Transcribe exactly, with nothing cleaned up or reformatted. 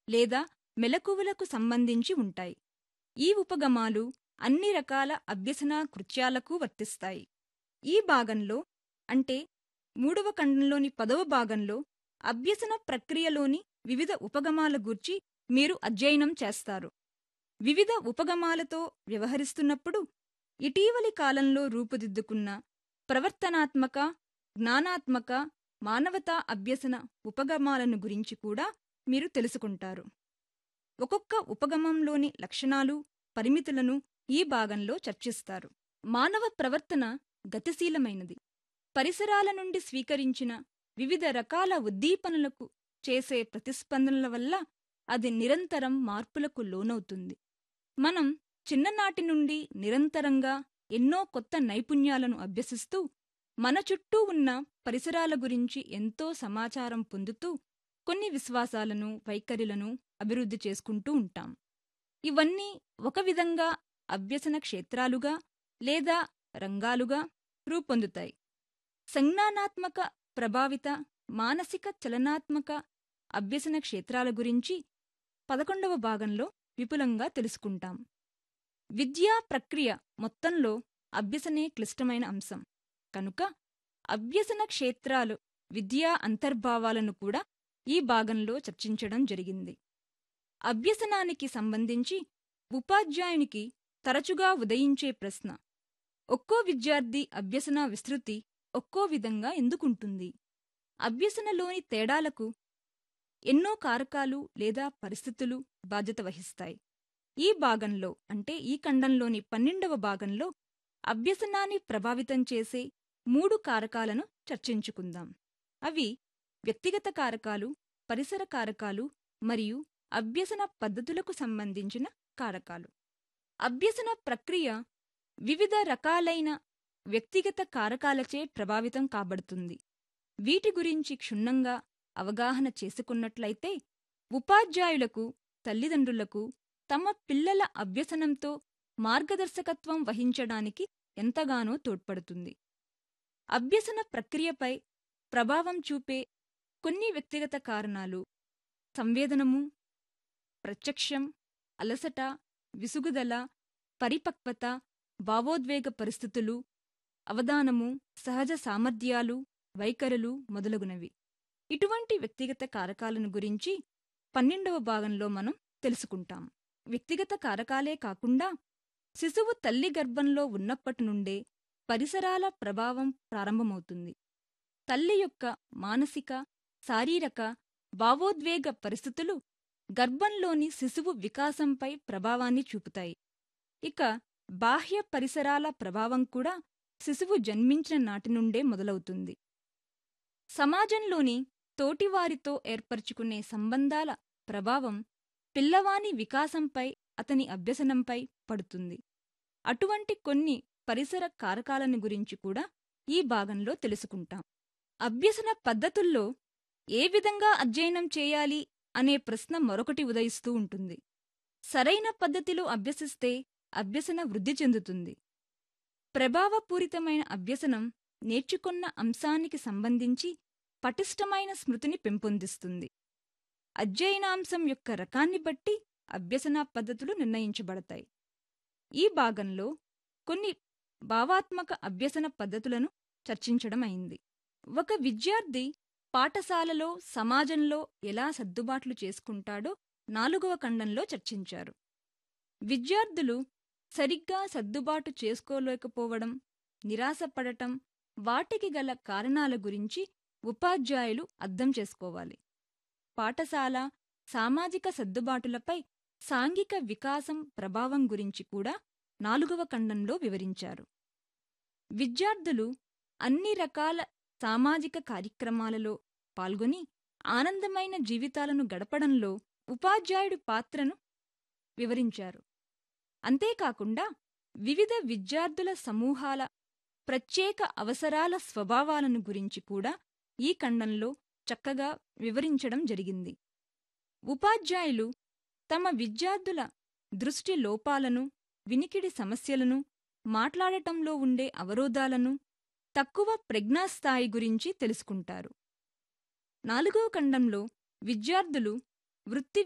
లేదా మెలకువలకు సంబంధించి ఉంటాయి. ఈ ఉపగమాలు అన్ని రకాల అభ్యసనా కృత్యాలకు వర్తిస్తాయి. ఈ భాగంలో అంటే మూడవ ఖండంలోని పదవ భాగంలో అభ్యసన ప్రక్రియలోని వివిధ ఉపగమాల గూర్చి మీరు అధ్యయనం చేస్తారు. వివిధ ఉపగమాలతో వ్యవహరిస్తున్నప్పుడు ఇటీవలి కాలంలో రూపుదిద్దుకున్న ప్రవర్తనాత్మక, జ్ఞానాత్మక, మానవతా అభ్యసన ఉపగమాలను గురించి కూడా మీరు తెలుసుకుంటారు. ఒక్కొక్క ఉపగమంలోని లక్షణాలు, పరిమితులను ఈ భాగంలో చర్చిస్తారు. మానవ ప్రవర్తన గతిశీలమైనది. పరిసరాల నుండి స్వీకరించిన వివిధ రకాల ఉద్దీపనలకు చేసే ప్రతిస్పందనల వల్ల అది నిరంతరం మార్పులకు లోనవుతుంది. మనం చిన్ననాటి నుండి నిరంతరంగా ఎన్నో కొత్త నైపుణ్యాలను అభ్యసిస్తూ మన చుట్టూ ఉన్న పరిసరాల గురించి ఎంతో సమాచారం పొందుతూ కొన్ని విశ్వాసాలను, వైఖరులను అభివృద్ధి చేసుకుంటూ ఉంటాం. ఇవన్నీ ఒక విధంగా అభ్యసన క్షేత్రాలుగా లేదా రంగాలుగా రూపొందుతాయి. సంజ్ఞానాత్మక ప్రభావిత మానసిక చలనాత్మక అభ్యసన క్షేత్రాల గురించి పదకొండవ భాగంలో విపులంగా తెలుసుకుంటాం. విద్యా ప్రక్రియ మొత్తంలో అభ్యసనే క్లిష్టమైన అంశం కనుక అభ్యసన క్షేత్రాలు, విద్యా అంతర్భావాలను కూడా ఈ భాగంలో చర్చించడం జరిగింది. అభ్యసనానికి సంబంధించి ఉపాధ్యాయునికి తరచుగా ఉదయించే ప్రశ్న: ఒక్కో విద్యార్థి అభ్యసన విస్తృతి ఒక్కో విధంగా ఎందుకుంటుంది? అభ్యసనలోని తేడాలకు ఎన్నో కారకాలు లేదా పరిస్థితులు బాధ్యత వహిస్తాయి. ఈ భాగంలో అంటే ఈ ఖండంలోని పన్నెండవ భాగంలో అభ్యసనాన్ని ప్రభావితం చేసే మూడు కారకాలను చర్చించుకుందాం. అవి వ్యక్తిగత కారకాలు, పరిసర కారకాలు మరియు అభ్యసన పద్ధతులకు సంబంధించిన కారకాలు. అభ్యసన ప్రక్రియ వివిధ రకాలైన వ్యక్తిగత కారకాలచే ప్రభావితం కాబడుతుంది. వీటి గురించి క్షుణ్ణంగా అవగాహన చేసుకున్నట్లయితే ఉపాధ్యాయులకు, తల్లిదండ్రులకు తమ పిల్లల అభ్యసనంతో మార్గదర్శకత్వం వహించడానికి ఎంతగానో తోడ్పడుతుంది. అభ్యసన ప్రక్రియపై ప్రభావం చూపే కొన్ని వ్యక్తిగత కారణాలు సంవేదనము, ప్రత్యక్షం, అలసట, విసుగుదల, పరిపక్వత, భావోద్వేగ పరిస్థితులు, అవధానము, సహజ సామర్థ్యాలు, వైఖరులు మొదలగునవి. ఇటువంటి వ్యక్తిగత కారకాలను గురించి పన్నెండవ భాగంలో మనం తెలుసుకుంటాం. వ్యక్తిగత కారకాలే కాకుండా శిశువు తల్లి గర్భంలో ఉన్నప్పటి నుండే పరిసరాల ప్రభావం ప్రారంభమవుతుంది. తల్లి యొక్క మానసిక, శారీరక, భావోద్వేగ పరిస్థితులు గర్భంలోని శిశువు వికాసంపై ప్రభావాన్ని చూపుతాయి. ఇక బాహ్య పరిసరాల ప్రభావం కూడా శిశువు జన్మించిన నాటి నుండే మొదలవుతుంది. సమాజంలోని తోటివారితో ఏర్పరచుకునే సంబంధాల ప్రభావం పిల్లవాని వికాసంపై, అతని అభ్యసనంపై పడుతుంది. అటువంటి కొన్ని పరిసర కారకాలను గురించి కూడా ఈ భాగంలో తెలుసుకుంటాం. అభ్యసన పద్ధతుల్లో ఏ విధంగా అధ్యయనం చేయాలి అనే ప్రశ్న మరొకటి ఉదయిస్తూ ఉంటుంది. సరైన పద్ధతిలో అభ్యసిస్తే అభ్యసన వృద్ధి చెందుతుంది. ప్రభావపూరితమైన అభ్యసనం నేర్చుకున్న అంశానికి సంబంధించి పటిష్టమైన స్మృతిని పెంపొందిస్తుంది. అధ్యయనాంశం యొక్క రకాన్ని బట్టి అభ్యసన పద్ధతులు నిర్ణయించబడతాయి. ఈ భాగంలో కొన్ని భావాత్మక అభ్యసన పద్ధతులను చర్చించడం అయింది. ఒక విద్యార్థి పాఠశాలలో, సమాజంలో ఎలా సర్దుబాట్లు చేసుకుంటాడో నాలుగవ ఖండంలో చర్చించారు. విద్యార్థులు సరిగ్గా సర్దుబాటు చేసుకోలేకపోవడం, నిరాశపడటం, వాటికి గల కారణాల గురించి ఉపాధ్యాయులు అర్థం చేసుకోవాలి. పాఠశాల, సామాజిక సర్దుబాటులపై సాంఘిక వికాసం ప్రభావం గురించి కూడా నాలుగవ ఖండంలో వివరించారు. విద్యార్థులు అన్ని రకాల సామాజిక కార్యక్రమాలలో పాల్గొని ఆనందమైన జీవితాలను గడపడంలో ఉపాధ్యాయుడి పాత్రను వివరించారు. అంతేకాకుండా వివిధ విద్యార్థుల సమూహాల ప్రత్యేక అవసరాల స్వభావాలను గురించి కూడా ఈ ఖండంలో చక్కగా వివరించడం జరిగింది. ఉపాధ్యాయులు తమ విద్యార్థుల దృష్టి లోపాలను, వినికిడి సమస్యలను, మాట్లాడటంలో ఉండే అవరోధాలను, తక్కువ ప్రజ్ఞాస్థాయి గురించి తెలుసుకుంటారు. నాలుగవ ఖండంలో విద్యార్థులు వృత్తి